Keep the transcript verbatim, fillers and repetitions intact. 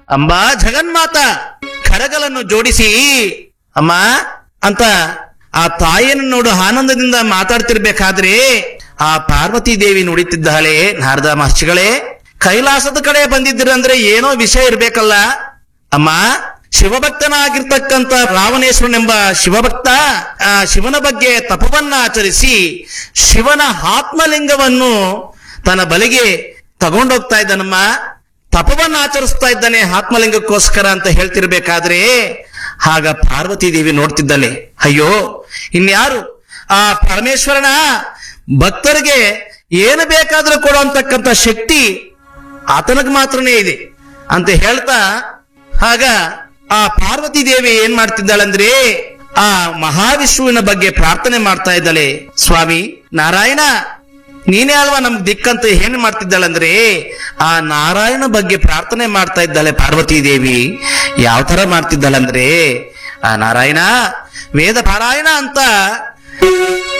ಅಂಬಾ ಜಗನ್ಮಾತ ಕರಗಳನ್ನು ಜೋಡಿಸಿ ಅಮ್ಮ ಅಂತ ಆ ತಾಯಿಯನ್ನು ನೋಡು ಆನಂದದಿಂದ ಮಾತಾಡ್ತಿರ್ಬೇಕಾದ್ರೆ ಆ ಪಾರ್ವತಿ ದೇವಿ ನುಡಿತಿದ್ದಾಳೆ, ನಾರದ ಮಹರ್ಷಿಗಳೇ, ಕೈಲಾಸದ ಕಡೆ ಬಂದಿದ್ದೀರಂದ್ರೆ ಏನೋ ವಿಷಯ ಇರ್ಬೇಕಲ್ಲ. ಅಮ್ಮ, ಶಿವಭಕ್ತನಾಗಿರ್ತಕ್ಕಂಥ ರಾವಣೇಶ್ವರನೆಂಬ ಶಿವಭಕ್ತ ಆ ಶಿವನ ಬಗ್ಗೆ ತಪವನ್ನ ಆಚರಿಸಿ ಶಿವನ ಆತ್ಮಲಿಂಗವನ್ನು ತನ್ನ ಬಲಿಗೆ ತಗೊಂಡೋಗ್ತಾ ಇದ್ದಾನಮ್ಮ. ತಪವನ್ನ ಆಚರಿಸ್ತಾ ಇದ್ದಾನೆ ಆತ್ಮಲಿಂಗಕ್ಕೋಸ್ಕರ ಅಂತ ಹೇಳ್ತಿರ್ಬೇಕಾದ್ರೆ ಆಗ ಪಾರ್ವತಿ ದೇವಿ ನೋಡ್ತಿದ್ದಾಳೆ, ಅಯ್ಯೋ ಇನ್ಯಾರು ಆ ಪರಮೇಶ್ವರನ ಭಕ್ತರಿಗೆ ಏನು ಬೇಕಾದ್ರೂ ಕೊಡುವಂತಕ್ಕಂಥ ಶಕ್ತಿ ಆತನಿಗೆ ಮಾತ್ರನೇ ಇದೆ ಅಂತ ಹೇಳ್ತಾ ಆಗ ಆ ಪಾರ್ವತಿ ದೇವಿ ಏನ್ ಮಾಡ್ತಿದ್ದಾಳಂದ್ರೆ ಆ ಮಹಾವಿಷ್ಣುವಿನ ಬಗ್ಗೆ ಪ್ರಾರ್ಥನೆ ಮಾಡ್ತಾ ಇದ್ದಾಳೆ. ಸ್ವಾಮಿ ನಾರಾಯಣ, ನೀನೇ ಅಲ್ವಾ ನಮ್ಗೆ ದಿಕ್ಕಂತ ಏನ್ ಮಾಡ್ತಿದ್ದಾಳಂದ್ರೆ ಆ ನಾರಾಯಣ ಬಗ್ಗೆ ಪ್ರಾರ್ಥನೆ ಮಾಡ್ತಾ ಇದ್ದಾಳೆ ಪಾರ್ವತಿ ದೇವಿ. ಯಾವ ತರ ಮಾಡ್ತಿದ್ದಾಳಂದ್ರೆ ಆ ನಾರಾಯಣ ವೇದ ಪಾರಾಯಣ ಅಂತ